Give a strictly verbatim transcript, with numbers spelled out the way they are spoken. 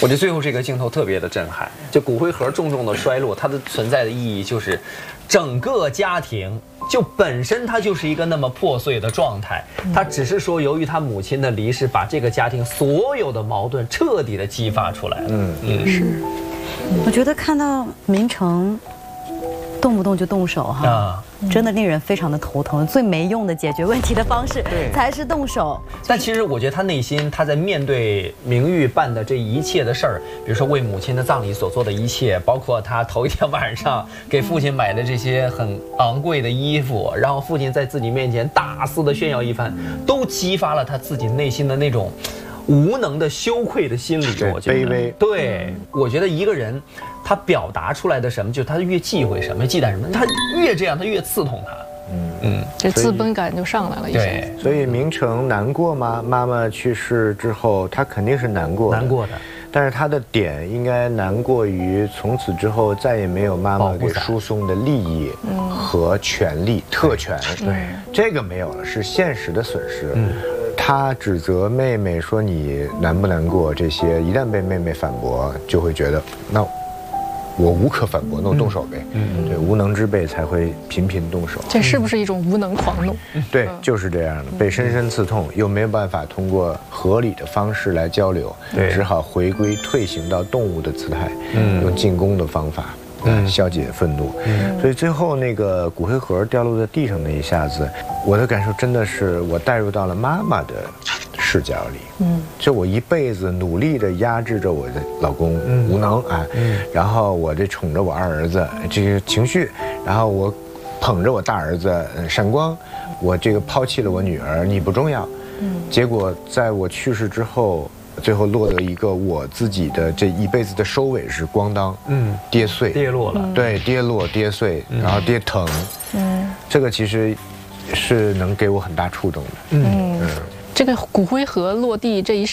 我觉得最后这个镜头特别的震撼，就骨灰盒重重的衰落，它的存在的意义就是，整个家庭就本身它就是一个那么破碎的状态，它只是说由于他母亲的离世，把这个家庭所有的矛盾彻底的激发出来了。嗯嗯， 是。我觉得看到明成动不动就动手哈。啊，真的令人非常的头疼。最没用的解决问题的方式才是动手。 但其实我觉得他内心，他在面对明玉办的这一切的事儿，比如说为母亲的葬礼所做的一切，包括他头一天晚上给父亲买的这些很昂贵的衣服，然后父亲在自己面前大肆的炫耀一番，都激发了他自己内心的那种无能的羞愧的心理。我觉得卑微。 对，我觉得一个人他表达出来的什么，就是他越忌讳什么，忌惮什么，他越这样，他越刺痛他。 嗯嗯，这自卑感就上来了。 对， 所以明成难过吗？妈妈去世之后，他肯定是难过的， 难过的。但是他的点应该难过于从此之后再也没有妈妈给输送的利益和权利、特权。 对， 这个没有了，是现实的损失。嗯。他指责妹妹说你难不难过，这些一旦被妹妹反驳，就会觉得那我无可反驳，那我动手呗。嗯，对，无能之辈才会频频动手。 这是不是一种无能狂怒？ 对，就是这样的，被深深刺痛，又没有办法通过合理的方式来交流，只好回归退行到动物的姿态，用进攻的方法。嗯，消解愤怒。嗯，所以最后那个骨灰盒掉落在地上那一下子，我的感受真的是我带入到了妈妈的视角里。嗯，就我一辈子努力的压制着我的老公，嗯、无能啊，嗯，然后我这宠着我二儿子这个情绪，然后我捧着我大儿子闪光，我这个抛弃了我女儿，你不重要。嗯，结果在我去世之后。最后落得一个我自己的这一辈子的收尾是咣当，嗯，跌碎， 跌落了， 对，跌落跌碎，然后跌疼，嗯，这个其实是能给我很大触动的，嗯嗯，这个骨灰盒落地这一